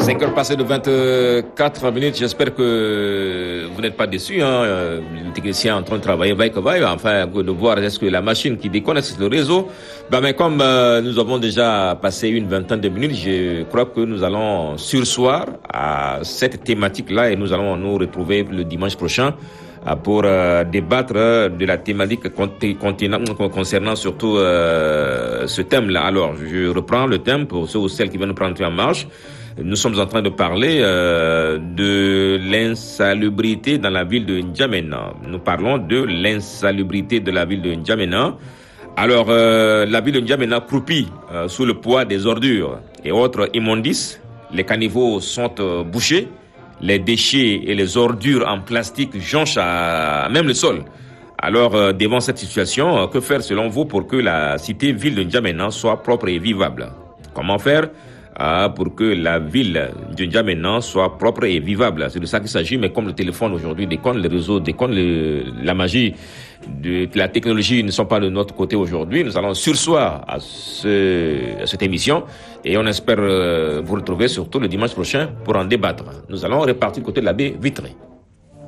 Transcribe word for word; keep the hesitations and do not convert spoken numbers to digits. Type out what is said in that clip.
cinq heures passées de vingt-quatre minutes, j'espère que vous n'êtes pas déçus. Hein. Le technicien est en train de travailler, vaille que vaille, enfin, de voir est-ce que la machine qui déconne, est-ce que le réseau. Ben, mais comme euh, nous avons déjà passé une vingtaine de minutes, je crois que nous allons sursoir à cette thématique-là et nous allons nous retrouver le dimanche prochain pour euh, débattre de la thématique concernant surtout euh, ce thème-là. Alors, je reprends le thème pour ceux ou celles qui viennent nous prendre en marche. Nous sommes en train de parler euh, de l'insalubrité dans la ville de N'Djamena. Nous parlons de l'insalubrité de la ville de N'Djamena. Alors, euh, la ville de N'Djamena croupit euh, sous le poids des ordures et autres immondices. Les caniveaux sont euh, bouchés. Les déchets et les ordures en plastique jonchent à même le sol. Alors, euh, devant cette situation, euh, que faire selon vous pour que la cité-ville de N'Djamena soit propre et vivable? Comment faire euh, pour que la ville de N'Djamena soit propre et vivable? C'est de ça qu'il s'agit, mais comme le téléphone aujourd'hui déconne, le réseau déconne, le, la magie de la technologie ne sont pas de notre côté aujourd'hui. Nous allons sursoir à, ce, à cette émission et on espère euh, vous retrouver surtout le dimanche prochain pour en débattre. Nous allons repartir du côté de la baie Vitré.